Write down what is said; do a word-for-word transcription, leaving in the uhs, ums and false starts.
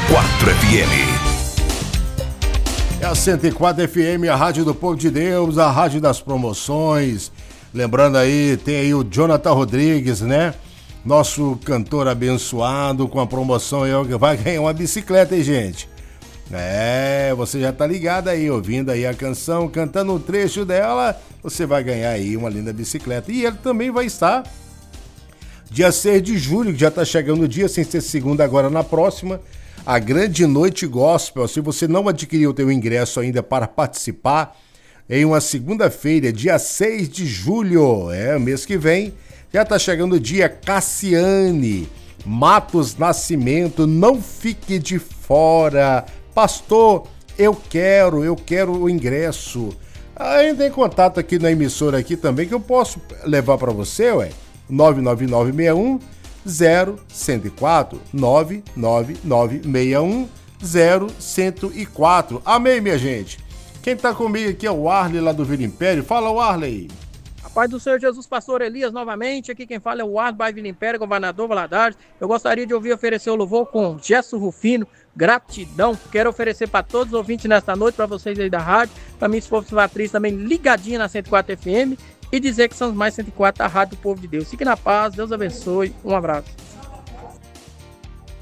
quatro F M. É a cento e quatro F M, a rádio do povo de Deus, a rádio das promoções. Lembrando aí, tem aí o Jonathan Rodrigues, né? Nosso cantor abençoado com a promoção aí, vai ganhar uma bicicleta, hein, gente? É, você já tá ligado aí, ouvindo aí a canção, cantando um trecho dela, você vai ganhar aí uma linda bicicleta. E ele também vai estar dia seis de julho, que já tá chegando o dia, sem ser segunda agora na próxima, a Grande Noite Gospel. Se você não adquiriu o teu ingresso ainda para participar, em uma segunda-feira, dia seis de julho, é, mês que vem, já tá chegando o dia. Cassiane Matos Nascimento, não fique de fora. Pastor, eu quero, eu quero o ingresso. Ainda em contato aqui na emissora aqui também, que eu posso levar para você, ué. nove nove nove seis um zero um zero quatro, nove nove nove seis um zero um zero quatro. Amém, minha gente. Quem tá comigo aqui é o Arley lá do Vila Império. Fala, o Arley. A paz do Senhor Jesus, pastor Elias, novamente. Aqui quem fala é o Arley, Bairro Vila Império, governador Valadares. Eu gostaria de ouvir oferecer o louvor com Gesso Rufino, Gratidão. Quero oferecer para todos os ouvintes nesta noite, para vocês aí da rádio, para minha esposa Patriz também ligadinha na cento e quatro F M, e dizer que são mais cento e quatro da Rádio do Povo de Deus. Fique na paz, Deus abençoe, um abraço.